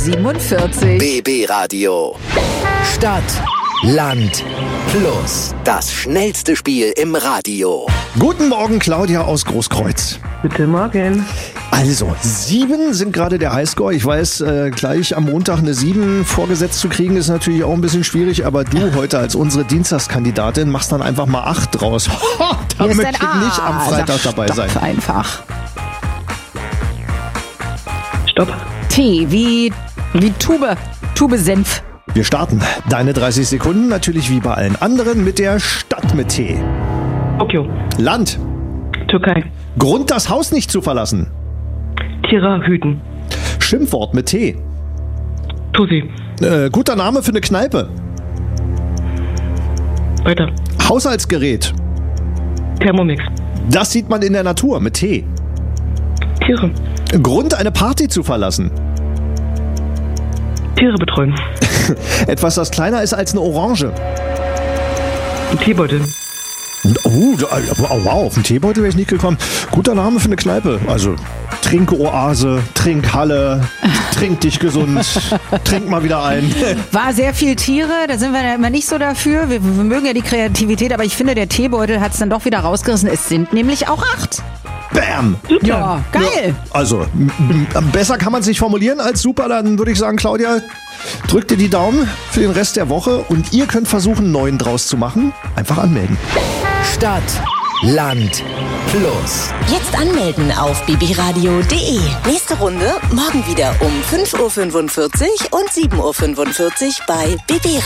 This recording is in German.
47. BB Radio. Stadt, Land, Plus. Das schnellste Spiel im Radio. Guten Morgen, Claudia aus Großkreuz. Guten Morgen. Also, 7 sind gerade der Highscore. Ich weiß, gleich am Montag eine 7 vorgesetzt zu kriegen, ist natürlich auch ein bisschen schwierig. Aber du heute als unsere Dienstagskandidatin machst dann einfach mal 8 draus. Da Hier ist möchte ein ich nicht am Freitag dabei sein. Stopp einfach. Stopp. T wie Tube. Tube Senf. Wir starten. Deine 30 Sekunden, natürlich wie bei allen anderen, mit der Stadt mit T. Tokio. Land. Türkei. Grund, das Haus nicht zu verlassen. Tiere hüten. Schimpfwort mit T. Tussi. Guter Name für eine Kneipe. Weiter. Haushaltsgerät. Thermomix. Das sieht man in der Natur mit T. Tiere. Grund, eine Party zu verlassen. Tiere betreuen. Etwas, das kleiner ist als eine Orange. Ein Teebeutel. Oh, wow, auf den Teebeutel wäre ich nicht gekommen. Guter Name für eine Kneipe. Also Trinkoase, Trinkhalle, trink dich gesund, trink mal wieder ein. War sehr viel Tiere, da sind wir ja immer nicht so dafür. Wir mögen ja die Kreativität, aber ich finde, der Teebeutel hat es dann doch wieder rausgerissen. Es sind nämlich auch 8. Bam! Ja, geil. Also, besser kann man es nicht formulieren als super. Dann würde ich sagen, Claudia, drückt dir die Daumen für den Rest der Woche und ihr könnt versuchen, einen neuen draus zu machen. Einfach anmelden. Stadt, Land, Plus. Jetzt anmelden auf bbradio.de. Nächste Runde morgen wieder um 5.45 Uhr und 7.45 Uhr bei BB